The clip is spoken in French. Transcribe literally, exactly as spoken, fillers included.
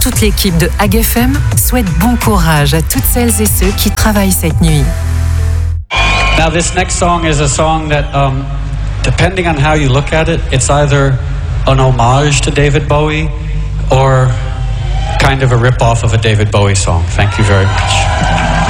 toute l'équipe de Ag F M souhaite bon courage à toutes celles et ceux qui travaillent cette nuit. Now this next song is a song that, um, depending on how you look at it, it's either an homage to David Bowie or kind of a rip-off of a David Bowie song. Thank you very much.